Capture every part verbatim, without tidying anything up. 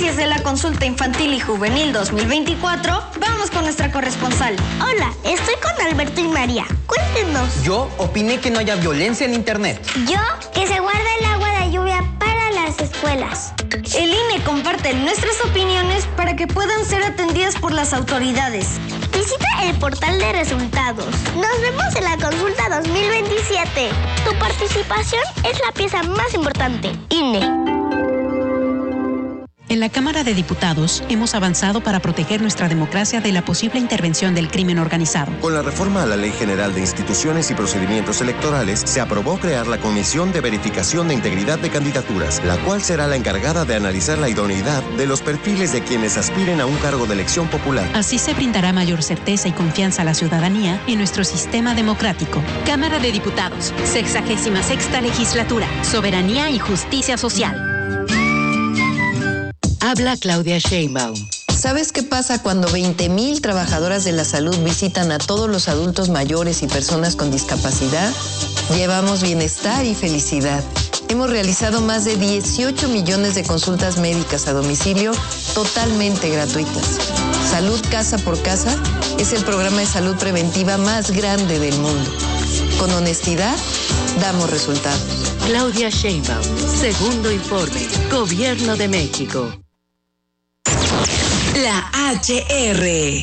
detalles de la consulta infantil y juvenil dos mil veinticuatro, vamos con nuestra corresponsal. Hola, estoy con Alberto y María. Cuéntenos. Yo opiné que no haya violencia en internet. Yo, que se guarde el agua de lluvia para las escuelas. El I N E comparte nuestras opiniones para que puedan ser atendidas por las autoridades. Visita el portal de resultados. Nos vemos en la consulta dos mil veintisiete. Tu participación es la pieza más importante. I N E. En la Cámara de Diputados hemos avanzado para proteger nuestra democracia de la posible intervención del crimen organizado. Con la reforma a la Ley General de Instituciones y Procedimientos Electorales, se aprobó crear la Comisión de Verificación de Integridad de Candidaturas, la cual será la encargada de analizar la idoneidad de los perfiles de quienes aspiren a un cargo de elección popular. Así se brindará mayor certeza y confianza a la ciudadanía en nuestro sistema democrático. Cámara de Diputados, sexagésima sexta legislatura, soberanía y justicia social. Habla Claudia Sheinbaum. ¿Sabes qué pasa cuando veinte mil trabajadoras de la salud visitan a todos los adultos mayores y personas con discapacidad? Llevamos bienestar y felicidad. Hemos realizado más de dieciocho millones de consultas médicas a domicilio totalmente gratuitas. Salud Casa por Casa es el programa de salud preventiva más grande del mundo. Con honestidad, damos resultados. Claudia Sheinbaum, segundo informe, Gobierno de México. La H R.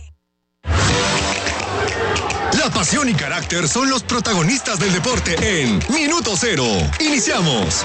La pasión y carácter son los protagonistas del deporte en Minuto Cero. Iniciamos.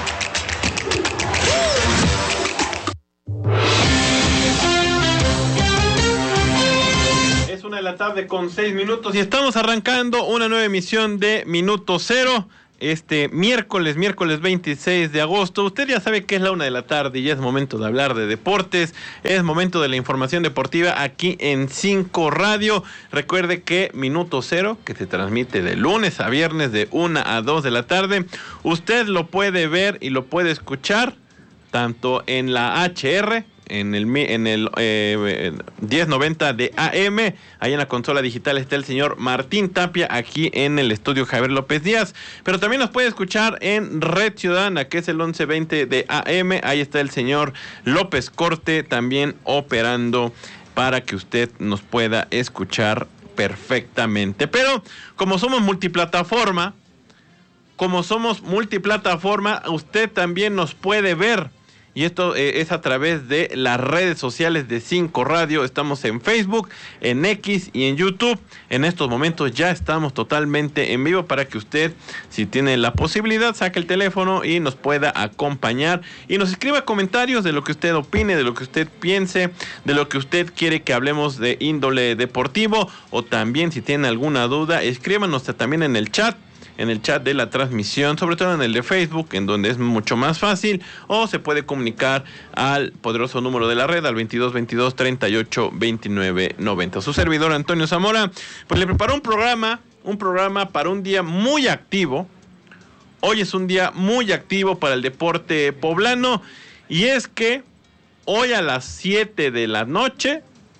Es una de la tarde con seis minutos y estamos arrancando una nueva emisión de Minuto Cero. Este miércoles, miércoles veintiséis de agosto, usted ya sabe que es la una de la tarde y ya es momento de hablar de deportes, es momento de la información deportiva aquí en cinco Radio. Recuerde que Minuto Cero, que se transmite de lunes a viernes de una a dos de la tarde, usted lo puede ver y lo puede escuchar tanto en la H R, en el, en el eh, diez noventa de A M, ahí en la consola digital está el señor Martín Tapia, aquí en el estudio Javier López Díaz, pero también nos puede escuchar en Red Ciudadana, que es el once veinte de A M, ahí está el señor López Corte, también operando para que usted nos pueda escuchar perfectamente. Pero como somos multiplataforma, como somos multiplataforma, usted también nos puede ver. Y esto eh, es a través de las redes sociales de cinco Radio. Estamos en Facebook, en X y en YouTube. En estos momentos ya estamos totalmente en vivo para que usted, si tiene la posibilidad, saque el teléfono y nos pueda acompañar. Y nos escriba comentarios de lo que usted opine, de lo que usted piense, de lo que usted quiere que hablemos de índole deportivo. O también, si tiene alguna duda, escríbanos también en el chat. En el chat de la transmisión, sobre todo en el de Facebook, en donde es mucho más fácil, o se puede comunicar al poderoso número de la red, al veintidós veintidós treinta y ocho veintinueve noventa. Su servidor Antonio Zamora, pues le preparó un programa, un programa para un día muy activo. Hoy es un día muy activo para el deporte poblano, y es que hoy a las siete de la noche,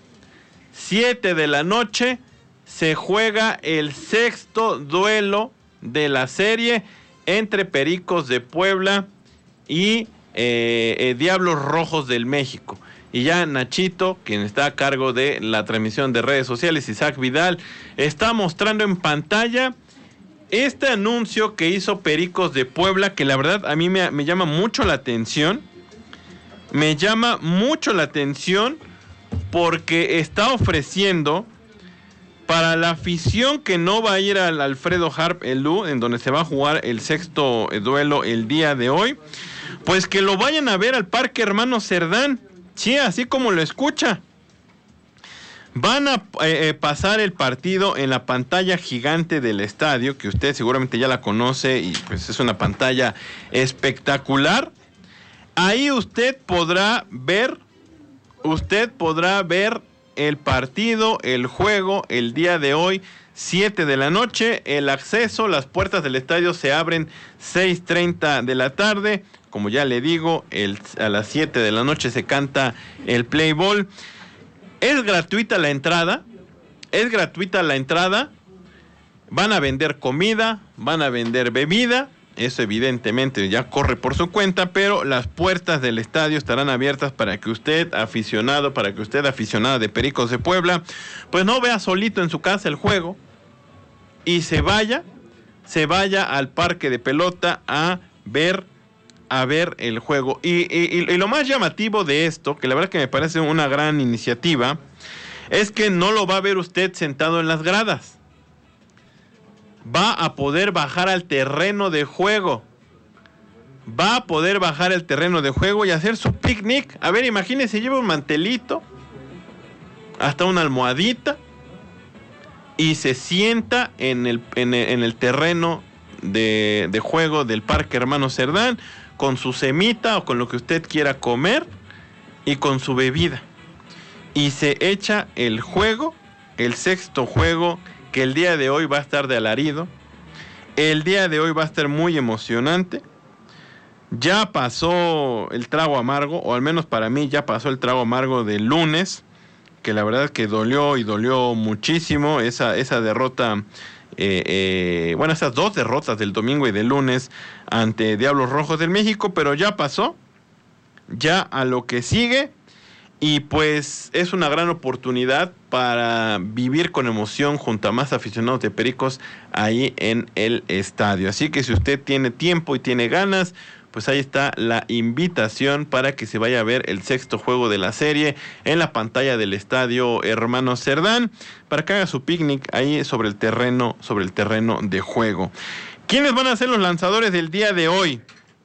siete de la noche, se juega el sexto duelo de la serie entre Pericos de Puebla y eh, eh, Diablos Rojos del México. Y ya Nachito, quien está a cargo de la transmisión de redes sociales, Isaac Vidal, está mostrando en pantalla este anuncio que hizo Pericos de Puebla, que la verdad a mí me, me llama mucho la atención. Me llama mucho la atención porque está ofreciendo para la afición que no va a ir al Alfredo Harp Elú, en donde se va a jugar el sexto duelo el día de hoy, pues que lo vayan a ver al Parque Hermano Cerdán. Sí, así como lo escucha. Van a eh, pasar el partido en la pantalla gigante del estadio, que usted seguramente ya la conoce y pues es una pantalla espectacular. Ahí usted podrá ver, usted podrá ver el partido, el juego, el día de hoy, siete de la noche. El acceso, las puertas del estadio se abren seis treinta de la tarde. Como ya le digo, el, a las siete de la noche se canta el play ball. Es gratuita la entrada, es gratuita la entrada. Van a vender comida, van a vender bebida. eso evidentemente ya corre por su cuenta, pero las puertas del estadio estarán abiertas para que usted, aficionado, para que usted, aficionada de Pericos de Puebla, pues no vea solito en su casa el juego y se vaya, se vaya al parque de pelota a ver, a ver el juego. Y, y, y lo más llamativo de esto, que la verdad que me parece una gran iniciativa, es que no lo va a ver usted sentado en las gradas. Va a poder bajar al terreno de juego. Va a poder bajar al terreno de juego y hacer su picnic. A ver, imagínese, lleva un mantelito, hasta una almohadita, y se sienta en el, en el, en el terreno de, de juego del Parque Hermano Cerdán, con su semita o con lo que usted quiera comer, y con su bebida. Y se echa el juego, el sexto juego, que el día de hoy va a estar de alarido. El día de hoy va a estar muy emocionante. Ya pasó el trago amargo, o al menos para mí ya pasó el trago amargo del lunes, que la verdad que dolió y dolió muchísimo esa, esa derrota, eh, eh, bueno, esas dos derrotas del domingo y del lunes ante Diablos Rojos del México, pero ya pasó, ya a lo que sigue. Y pues es una gran oportunidad para vivir con emoción junto a más aficionados de Pericos ahí en el estadio. Así que si usted tiene tiempo y tiene ganas, pues ahí está la invitación para que se vaya a ver el sexto juego de la serie en la pantalla del estadio Hermano Cerdán, para que haga su picnic ahí sobre el terreno, sobre el terreno de juego. ¿Quiénes van a ser los lanzadores del día de hoy?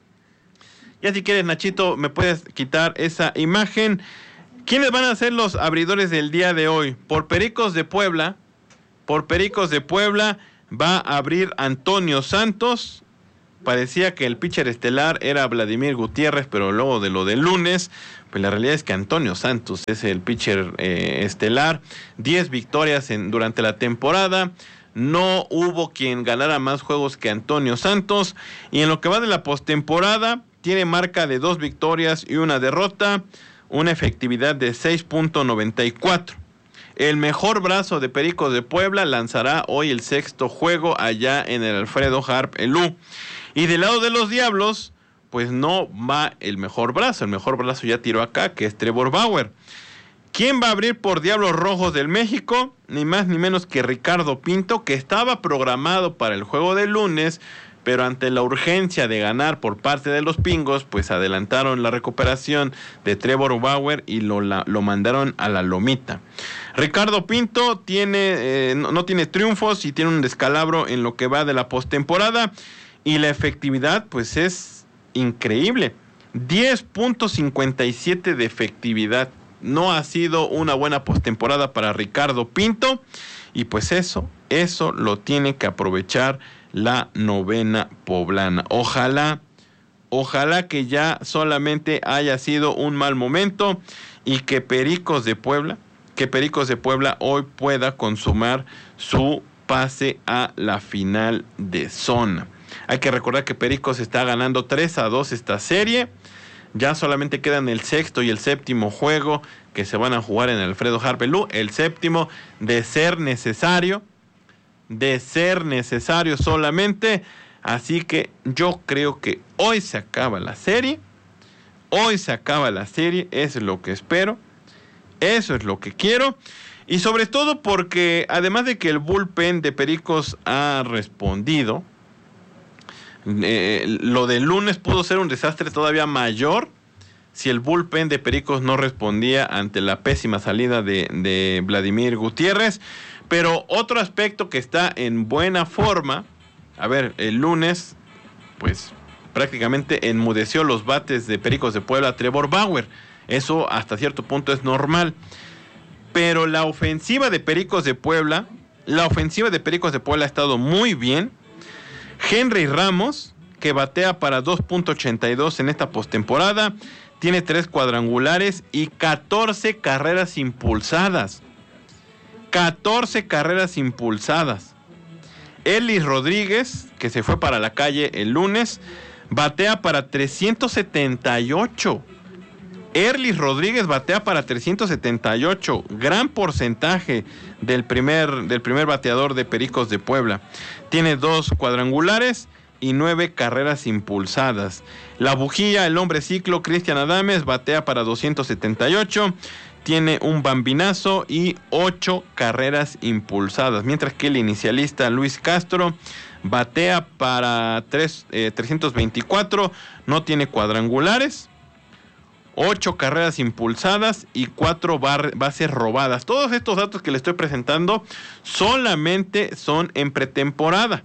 Ya si quieres, Nachito, me puedes quitar esa imagen. ¿Quiénes van a ser los abridores del día de hoy? Por Pericos de Puebla, por Pericos de Puebla va a abrir Antonio Santos. Parecía que el pitcher estelar era Vladimir Gutiérrez, pero luego de lo del lunes, pues la realidad es que Antonio Santos es el pitcher eh, estelar. diez victorias en, durante la temporada. No hubo quien ganara más juegos que Antonio Santos. Y en lo que va de la postemporada, tiene marca de dos victorias y una derrota, una efectividad de seis punto noventa y cuatro. El mejor brazo de Pericos de Puebla lanzará hoy el sexto juego allá en el Alfredo Harp Elú. Y del lado de los Diablos, pues no va el mejor brazo. El mejor brazo ya tiró acá, que es Trevor Bauer. ¿Quién va a abrir por Diablos Rojos del México? Ni más ni menos que Ricardo Pinto, que estaba programado para el juego del lunes, pero ante la urgencia de ganar por parte de los Pingos, pues adelantaron la recuperación de Trevor Bauer y lo, la, lo mandaron a la lomita. Ricardo Pinto tiene, eh, no, no tiene triunfos y tiene un descalabro en lo que va de la postemporada, y la efectividad pues es increíble, diez punto cincuenta y siete de efectividad. No ha sido una buena postemporada para Ricardo Pinto, y pues eso, eso lo tiene que aprovechar la novena poblana. Ojalá, ojalá que ya solamente haya sido un mal momento y que Pericos de Puebla, que Pericos de Puebla hoy pueda consumar su pase a la final de zona. Hay que recordar que Pericos está ganando tres a dos esta serie. Ya solamente quedan el sexto y el séptimo juego que se van a jugar en el Alfredo Harp Elú. El séptimo, de ser necesario, de ser necesario solamente. Así que yo creo que hoy se acaba la serie. Hoy se acaba la serie, eso es lo que espero. Eso es lo que quiero. Y sobre todo porque además de que el bullpen de Pericos ha respondido, eh, lo del lunes pudo ser un desastre todavía mayor si el bullpen de Pericos no respondía ante la pésima salida de, de Vladimir Gutiérrez. Pero otro aspecto que está en buena forma, a ver, el lunes, pues prácticamente enmudeció los bates de Pericos de Puebla Trevor Bauer. Eso hasta cierto punto es normal. Pero la ofensiva de Pericos de Puebla, la ofensiva de Pericos de Puebla ha estado muy bien. Henry Ramos, que batea para dos punto ochenta y dos en esta postemporada, tiene tres cuadrangulares y catorce carreras impulsadas. catorce carreras impulsadas. Ellis Rodríguez, que se fue para la calle el lunes, batea para trescientos setenta y ocho. Erlis Rodríguez batea para trescientos setenta y ocho, gran porcentaje del primer, del primer bateador de Pericos de Puebla. Tiene dos cuadrangulares y nueve carreras impulsadas. La bujía, el hombre ciclo, Cristian Adames, batea para doscientos setenta y ocho, tiene un bambinazo y ocho carreras impulsadas, mientras que el inicialista Luis Castro batea para tres, eh, trescientos veinticuatro, no tiene cuadrangulares, ocho carreras impulsadas y cuatro bar- bases robadas. Todos estos datos que le estoy presentando solamente son en pretemporada.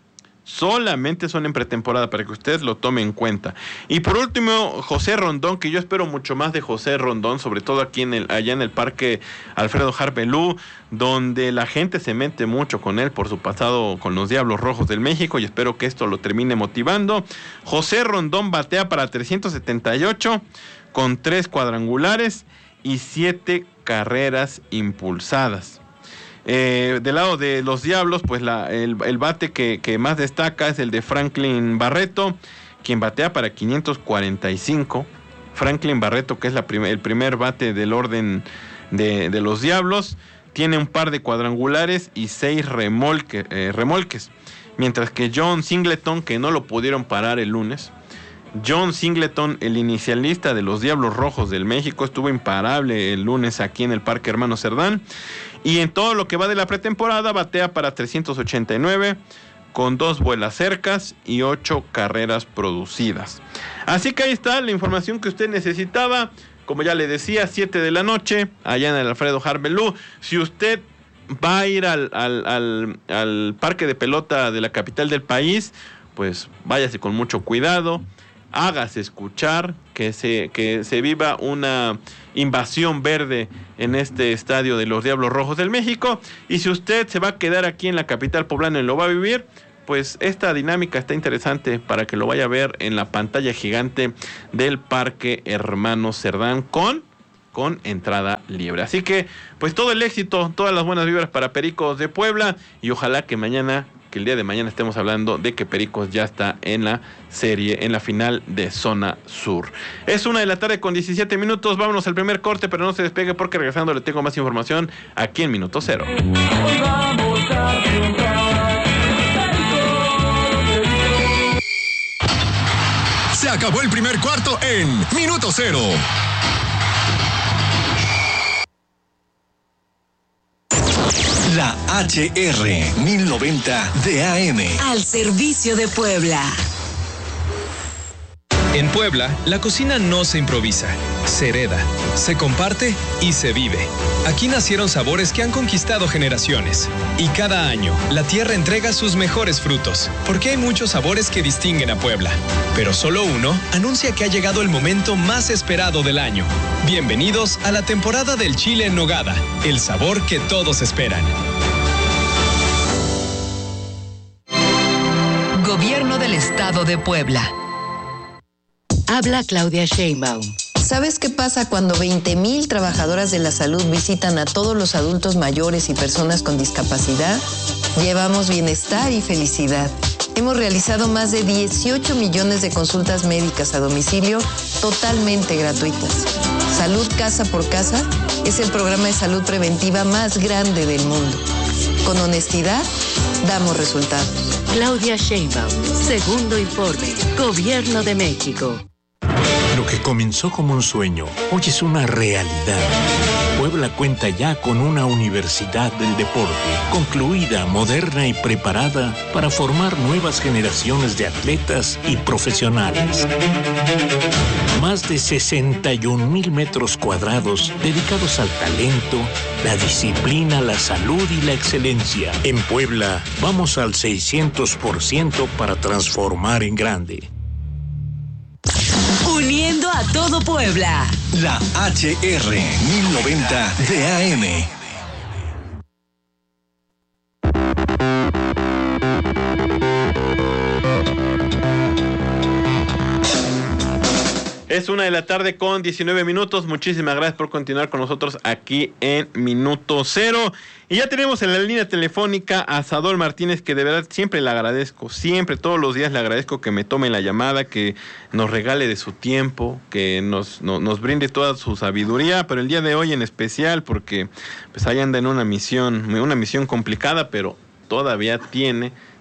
Solamente son en pretemporada, para que ustedes lo tomen en cuenta. Y por último, José Rondón, que yo espero mucho más de José Rondón, sobre todo aquí en el, allá en el Parque Alfredo Harpelú, donde la gente se mete mucho con él por su pasado con los Diablos Rojos del México, y espero que esto lo termine motivando. José Rondón batea para trescientos setenta y ocho, con tres cuadrangulares y siete carreras impulsadas. Eh, del lado de los Diablos, pues la, el, el bate que, que más destaca es el de Franklin Barreto, quien batea para quinientos cuarenta y cinco. Franklin Barreto, que es la prim- el primer bate del orden de, de los Diablos, tiene un par de cuadrangulares y seis remolque, eh, remolques. Mientras que John Singleton, que no lo pudieron parar el lunes, John Singleton, el inicialista de los Diablos Rojos del México, estuvo imparable el lunes aquí en el Parque Hermano Cerdán. Y en todo lo que va de la pretemporada, batea para trescientos ochenta y nueve, con dos vuelas cercas y ocho carreras producidas. Así que ahí está la información que usted necesitaba. Como ya le decía, siete de la noche, allá en el Alfredo Harpelú. Si usted va a ir al, al, al, al parque de pelota de la capital del país, pues váyase con mucho cuidado. Hágase escuchar, que se, que se viva una invasión verde en este estadio de los Diablos Rojos del México. Y si usted se va a quedar aquí en la capital poblana y lo va a vivir, pues esta dinámica está interesante para que lo vaya a ver en la pantalla gigante del Parque Hermano Cerdán con, con entrada libre. Así que, pues todo el éxito, todas las buenas vibras para Pericos de Puebla, y ojalá que mañana, que el día de mañana estemos hablando de que Pericos ya está en la serie, en la final de Zona Sur. Es una de la tarde con diecisiete minutos, vámonos al primer corte, pero no se despegue porque regresando le tengo más información aquí en Minuto Cero. Se acabó el primer cuarto en Minuto Cero. La H R mil noventa de A M. Al servicio de Puebla. En Puebla, la cocina no se improvisa, se hereda, se comparte y se vive. Aquí nacieron sabores que han conquistado generaciones. Y cada año, la tierra entrega sus mejores frutos, porque hay muchos sabores que distinguen a Puebla. Pero solo uno anuncia que ha llegado el momento más esperado del año. Bienvenidos a la temporada del chile en nogada, el sabor que todos esperan. Gobierno del Estado de Puebla. Habla Claudia Sheinbaum. ¿Sabes qué pasa cuando veinte mil trabajadoras de la salud visitan a todos los adultos mayores y personas con discapacidad? Llevamos bienestar y felicidad. Hemos realizado más de dieciocho millones de consultas médicas a domicilio totalmente gratuitas. Salud Casa por Casa es el programa de salud preventiva más grande del mundo. Con honestidad, damos resultados. Claudia Sheinbaum, segundo informe, Gobierno de México. Lo que comenzó como un sueño, hoy es una realidad. Puebla cuenta ya con una universidad del deporte, concluida, moderna y preparada para formar nuevas generaciones de atletas y profesionales. Más de sesenta y un mil metros cuadrados dedicados al talento, la disciplina, la salud y la excelencia. En Puebla, vamos al seiscientos por ciento para transformar en grande. Uniendo a todo Puebla. La H R mil noventa de A M. Es una de la tarde con diecinueve minutos. Muchísimas gracias por continuar con nosotros aquí en Minuto Cero. Y ya tenemos en la línea telefónica a Sadol Martínez, que de verdad siempre le agradezco, siempre, todos los días le agradezco que me tome la llamada, que nos regale de su tiempo, que nos, no, nos brinde toda su sabiduría, pero el día de hoy en especial, porque pues ahí anda en una misión, una misión complicada, pero todavía tiene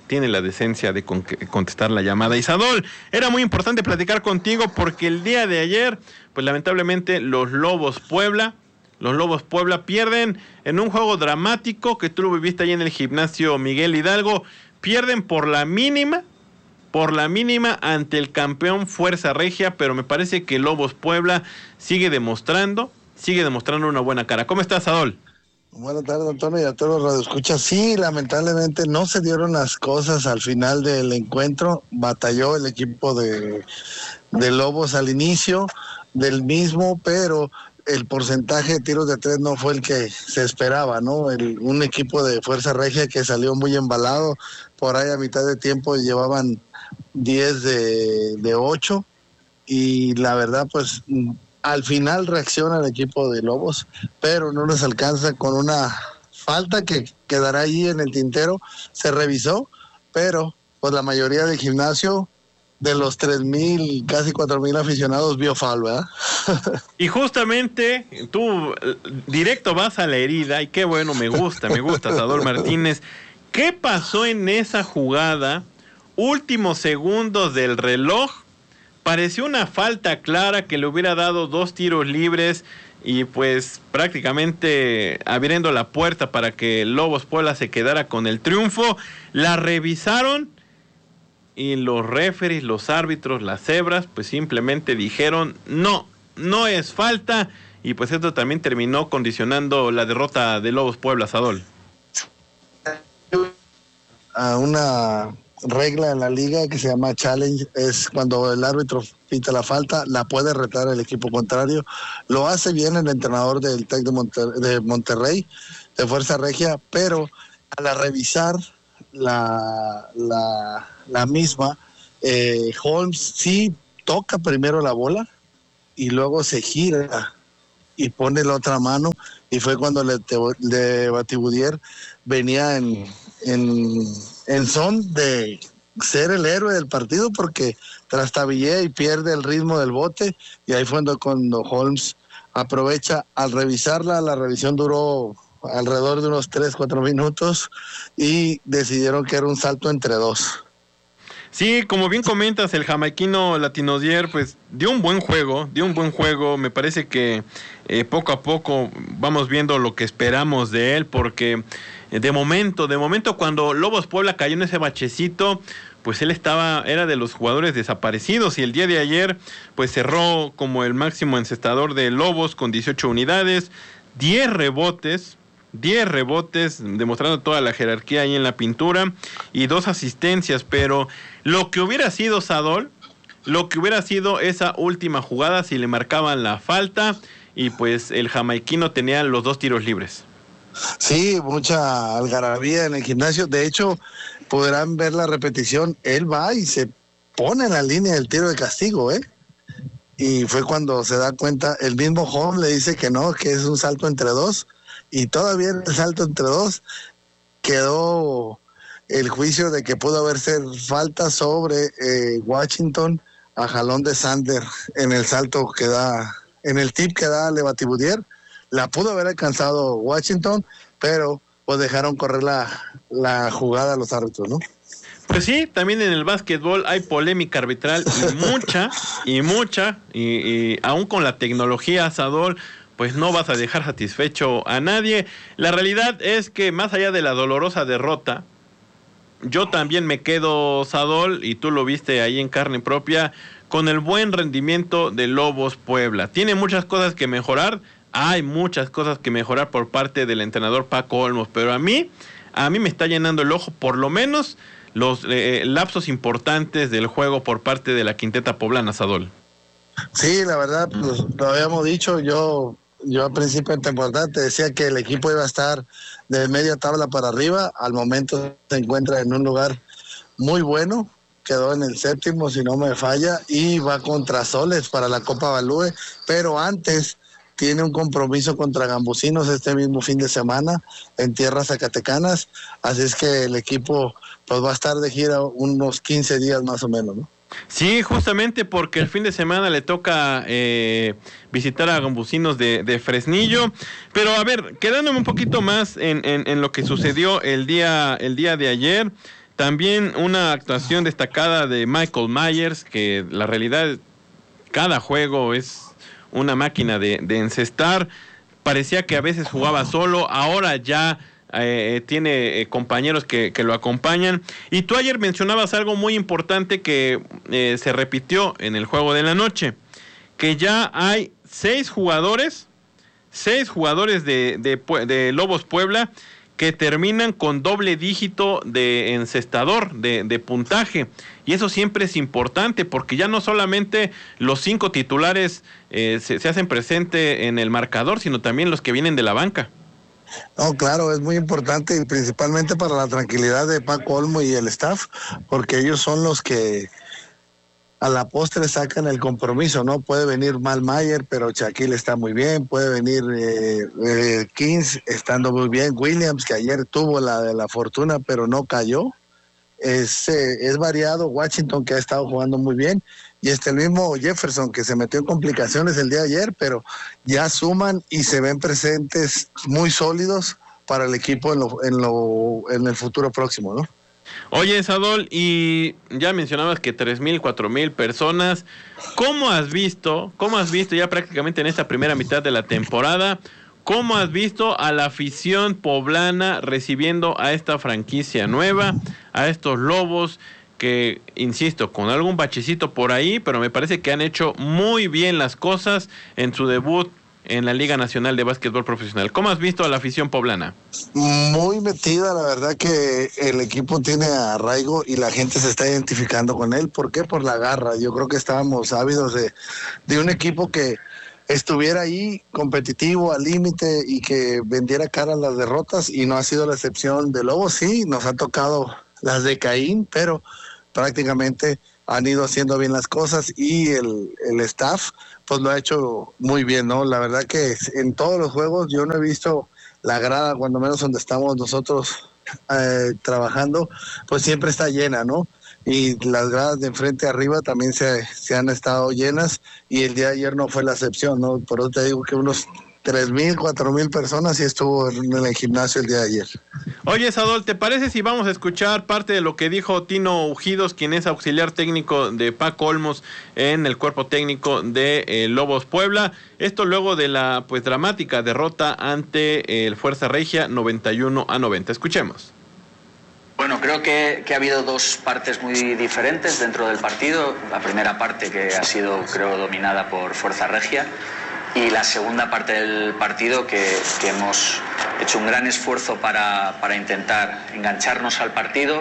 tiene la decencia de con- contestar la llamada. Isadol, era muy importante platicar contigo porque el día de ayer, pues lamentablemente los Lobos Puebla, los Lobos Puebla pierden en un juego dramático que tú lo viviste ahí en el gimnasio Miguel Hidalgo, pierden por la mínima, por la mínima ante el campeón Fuerza Regia, pero me parece que Lobos Puebla sigue demostrando, sigue demostrando una buena cara. ¿Cómo estás, Adol? Buenas tardes, Antonio, y a todos los radioescuchas. Sí, lamentablemente no se dieron las cosas al final del encuentro. Batalló el equipo de, de Lobos al inicio del mismo, pero el porcentaje de tiros de tres no fue el que se esperaba, ¿no? El, un equipo de Fuerza Regia que salió muy embalado, por ahí a mitad de tiempo llevaban diez de, de ocho, y la verdad, pues al final reacciona el equipo de Lobos, pero no les alcanza con una falta que quedará ahí en el tintero. Se revisó, pero pues la mayoría del gimnasio, de los tres mil, casi cuatro mil aficionados, vio foul, ¿verdad? Y justamente tú directo vas a la herida, y qué bueno, me gusta, me gusta, Sador Martínez. ¿Qué pasó en esa jugada? Últimos segundos del reloj, pareció una falta clara que le hubiera dado dos tiros libres y pues prácticamente abriendo la puerta para que Lobos Puebla se quedara con el triunfo. La revisaron y los referees, los árbitros, las cebras, pues simplemente dijeron no, no es falta, y pues esto también terminó condicionando la derrota de Lobos Puebla, Sadol. A una regla en la liga que se llama challenge, es cuando el árbitro pita la falta, la puede retar el equipo contrario. Lo hace bien el entrenador del Tec de, Monter- de Monterrey, de Fuerza Regia, pero al revisar la, la, la misma, eh, Holmes sí toca primero la bola y luego se gira y pone la otra mano, y fue cuando le, le Batibudier venía en, en, en son de ser el héroe del partido, porque trastabillea y pierde el ritmo del bote, y ahí fue cuando Holmes aprovecha. Al revisarla, la revisión duró alrededor de unos tres, cuatro minutos y decidieron que era un salto entre dos. Sí, como bien comentas, el jamaiquino Latinodier pues dio un buen juego, dio un buen juego. Me parece que eh, poco a poco vamos viendo lo que esperamos de él, porque eh, de momento, de momento cuando Lobos Puebla cayó en ese bachecito, pues él estaba, era de los jugadores desaparecidos, y el día de ayer pues cerró como el máximo encestador de Lobos con dieciocho unidades, diez rebotes, diez rebotes, demostrando toda la jerarquía ahí en la pintura, y dos asistencias. Pero lo que hubiera sido, Sadol, lo que hubiera sido esa última jugada si le marcaban la falta, y pues el jamaiquino tenía los dos tiros libres. Sí, mucha algarabía en el gimnasio. De hecho, podrán ver la repetición, él va y se pone en la línea del tiro de castigo, ¿eh? Y fue cuando se da cuenta, el mismo Holmes le dice que no, que es un salto entre dos, y todavía en el salto entre dos quedó el juicio de que pudo haber sido falta sobre eh, Washington a jalón de Sander en el salto que da, en el tip que da Le Batibudier. La pudo haber alcanzado Washington, pero pues dejaron correr la, la jugada a los árbitros, ¿no? Pues sí, también en el básquetbol hay polémica arbitral y mucha, y mucha, y, y aún con la tecnología, Sadol, pues no vas a dejar satisfecho a nadie. La realidad es que más allá de la dolorosa derrota, yo también me quedo, Sadol, y tú lo viste ahí en carne propia, con el buen rendimiento de Lobos Puebla. Tiene muchas cosas que mejorar, hay muchas cosas que mejorar por parte del entrenador Paco Olmos, pero a mí, a mí me está llenando el ojo por lo menos los eh, lapsos importantes del juego por parte de la quinteta poblana, Sadol. Sí, la verdad, pues lo habíamos dicho, yo yo al principio de temporada te decía que el equipo iba a estar de media tabla para arriba. Al momento se encuentra en un lugar muy bueno, quedó en el séptimo si no me falla, y va contra Soles para la Copa Balúe, pero antes tiene un compromiso contra Gambusinos este mismo fin de semana en tierras zacatecanas, así es que el equipo pues va a estar de gira unos quince días más o menos, ¿no? Sí, justamente porque el fin de semana le toca eh, visitar a Gambusinos de, de Fresnillo. Pero a ver, quedándome un poquito más en, en, en lo que sucedió el día, el día de ayer, También una actuación destacada de Michael Myers, que la realidad, cada juego es una máquina de, de encestar. Parecía que a veces jugaba solo, ahora ya eh, tiene eh, compañeros que, que lo acompañan. Y tú ayer mencionabas algo muy importante que eh, se repitió en el juego de la noche, que ya hay seis jugadores, seis jugadores de, de, de Lobos Puebla que terminan con doble dígito de encestador, de, de puntaje. Y eso siempre es importante, porque ya no solamente los cinco titulares eh, se, se hacen presente en el marcador, sino también los que vienen de la banca. No, claro, es muy importante, y principalmente para la tranquilidad de Paco Olmo y el staff, porque ellos son los que a la postre sacan el compromiso, ¿no? Puede venir mal Mayer, pero Shaquille está muy bien, puede venir eh, eh, Kings estando muy bien, Williams, que ayer tuvo la de la fortuna, pero no cayó. Es, eh, es variado, Washington, que ha estado jugando muy bien, y este el mismo Jefferson, que se metió en complicaciones el día de ayer, pero ya suman y se ven presentes muy sólidos para el equipo en, lo, en, lo, en el futuro próximo, ¿no? Oye, Sadol, y ya mencionabas que tres mil, cuatro mil personas. ¿Cómo has visto, cómo has visto ya prácticamente en esta primera mitad de la temporada, cómo has visto a la afición poblana recibiendo a esta franquicia nueva, a estos Lobos que, insisto, con algún bachecito por ahí, pero me parece que han hecho muy bien las cosas en su debut en la Liga Nacional de Básquetbol Profesional? ¿Cómo has visto a la afición poblana? Muy metida, la verdad que el equipo tiene arraigo y la gente se está identificando con él. ¿Por qué? Por la garra. Yo creo que estábamos ávidos de, de un equipo que estuviera ahí competitivo, al límite, y que vendiera cara a las derrotas, y no ha sido la excepción de Lobos. Sí, nos ha tocado las de Caín, pero prácticamente han ido haciendo bien las cosas, y el, el staff pues lo ha hecho muy bien, ¿no? La verdad que en todos los juegos yo no he visto la grada, cuando menos donde estamos nosotros eh, trabajando, pues siempre está llena, ¿no? Y las gradas de enfrente arriba también se, se han estado llenas, y el día de ayer no fue la excepción, ¿no? Por eso te digo que unos tres mil, cuatro mil personas y estuvo en el gimnasio el día de ayer. Oye, Sadol, ¿te parece si vamos a escuchar parte de lo que dijo Tino Ujidos, quien es auxiliar técnico de Paco Olmos en el cuerpo técnico de eh, Lobos Puebla? Esto luego de la pues dramática derrota ante el Fuerza Regia noventa y uno a noventa. Escuchemos. Bueno, creo que, que ha habido dos partes muy diferentes dentro del partido. La primera parte, que ha sido, creo, dominada por Fuerza Regia, y la segunda parte del partido que, que hemos hecho un gran esfuerzo para, para intentar engancharnos al partido,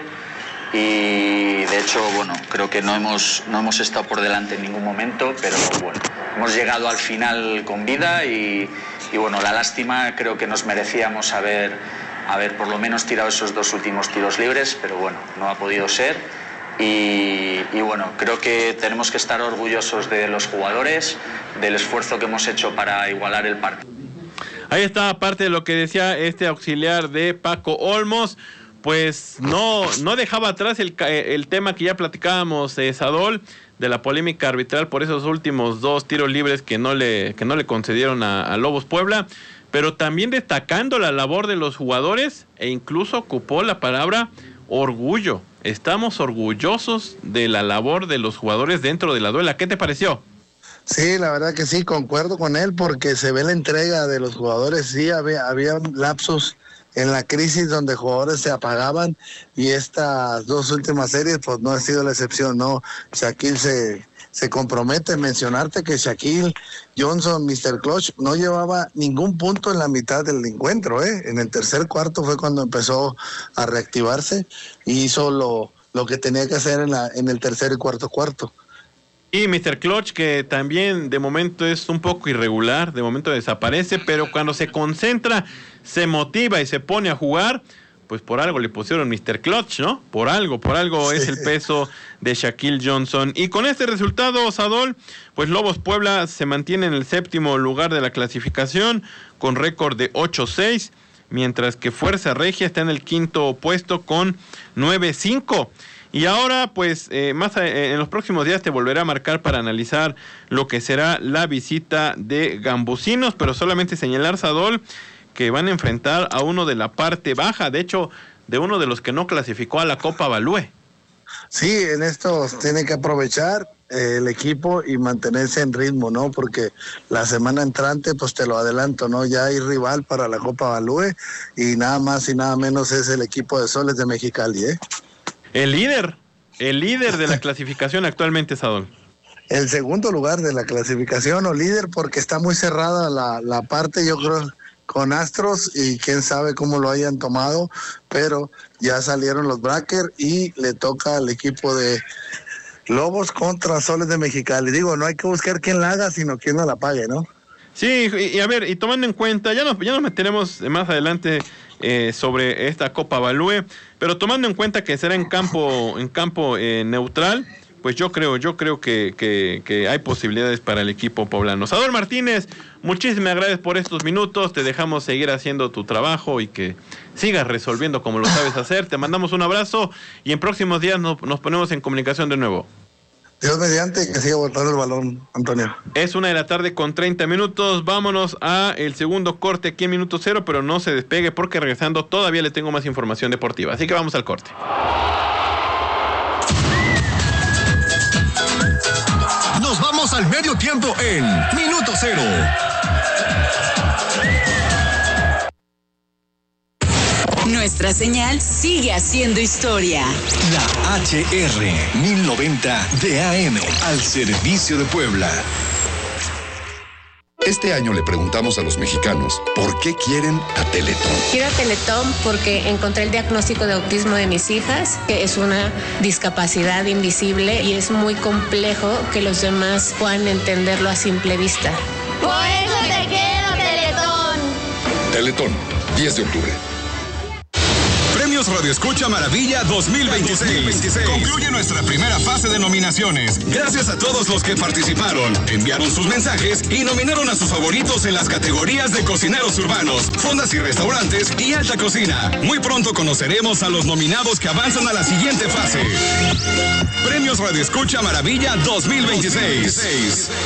y de hecho, bueno, creo que no hemos, no hemos estado por delante en ningún momento, pero bueno, hemos llegado al final con vida, y, y bueno, la lástima, creo que nos merecíamos haber, haber por lo menos tirado esos dos últimos tiros libres, pero bueno, no ha podido ser. Y, y bueno, creo que tenemos que estar orgullosos de los jugadores, del esfuerzo que hemos hecho para igualar el partido. Ahí está parte de lo que decía este auxiliar de Paco Olmos. Pues no, no dejaba atrás el, el tema que ya platicábamos, eh, Sadol, de la polémica arbitral por esos últimos dos tiros libres que no le, que no le concedieron a, a Lobos Puebla, pero también destacando la labor de los jugadores, e incluso ocupó la palabra orgullo. Estamos orgullosos de la labor de los jugadores dentro de la duela. ¿Qué te pareció? Sí, la verdad que sí, concuerdo con él, porque se ve la entrega de los jugadores. Sí, había, había lapsos en la crisis donde jugadores se apagaban, y estas dos últimas series pues no ha sido la excepción, ¿no? Shaquille se, se compromete a mencionarte que Shaquille Johnson, mister Clutch, no llevaba ningún punto en la mitad del encuentro, ¿eh? En el tercer cuarto fue cuando empezó a reactivarse y hizo lo, lo que tenía que hacer en, la, en el tercer y cuarto cuarto. Y mister Clutch, que también de momento es un poco irregular, de momento desaparece, pero cuando se concentra, se motiva y se pone a jugar, pues por algo le pusieron mister Clutch, ¿no? Por algo, por algo sí. Es el peso de Shaquille Johnson. Y con este resultado, Sadol, pues Lobos Puebla se mantiene en el séptimo lugar de la clasificación con récord de ocho seis, mientras que Fuerza Regia está en el quinto puesto con nueve cinco. Y ahora, pues, eh, más a, eh, en los próximos días te volveré a marcar para analizar lo que será la visita de Gambusinos, pero solamente señalar, Sadol, que van a enfrentar a uno de la parte baja. De hecho, de uno de los que no clasificó a la Copa Balúe. Sí, en esto tiene que aprovechar eh, el equipo y mantenerse en ritmo, ¿no? Porque la semana entrante, pues te lo adelanto, ¿no? Ya hay rival para la Copa Balúe y nada más y nada menos es el equipo de Soles de Mexicali, ¿eh? El líder, el líder de la clasificación actualmente es Adol. El segundo lugar de la clasificación o líder porque está muy cerrada la, la parte, yo creo, con Astros y quién sabe cómo lo hayan tomado, pero ya salieron los brackets y le toca al equipo de Lobos contra Soles de Mexicali. Digo, no hay que buscar quién la haga, sino quién no la pague, ¿no? Sí, y, y a ver, y tomando en cuenta, ya nos, ya nos meteremos más adelante eh, sobre esta Copa Balúe, pero tomando en cuenta que será en campo, en campo eh, neutral, pues yo creo, yo creo que, que, que hay posibilidades para el equipo poblano. Sador Martínez, muchísimas gracias por estos minutos, te dejamos seguir haciendo tu trabajo y que sigas resolviendo como lo sabes hacer. Te mandamos un abrazo y en próximos días nos, nos ponemos en comunicación de nuevo. Dios mediante, que siga botando el balón, Antonio. Es una de la tarde con treinta minutos, vámonos a el segundo corte aquí en Minuto Cero, pero no se despegue porque regresando todavía le tengo más información deportiva, así que vamos al corte. Nos vamos al medio tiempo en Minuto Cero. Nuestra señal sigue haciendo historia. La H R mil noventa de A M al servicio de Puebla. Este año le preguntamos a los mexicanos por qué quieren a Teletón. Quiero a Teletón porque encontré el diagnóstico de autismo de mis hijas, que es una discapacidad invisible y es muy complejo que los demás puedan entenderlo a simple vista. Por eso te quiero, Teletón. Teletón, diez de octubre. Premios Radio Escucha Maravilla dos mil veintiséis. Concluye nuestra primera fase de nominaciones. Gracias a todos los que participaron, enviaron sus mensajes y nominaron a sus favoritos en las categorías de cocineros urbanos, fondas y restaurantes y alta cocina. Muy pronto conoceremos a los nominados que avanzan a la siguiente fase. Premios Radio Escucha Maravilla dos mil veintiséis.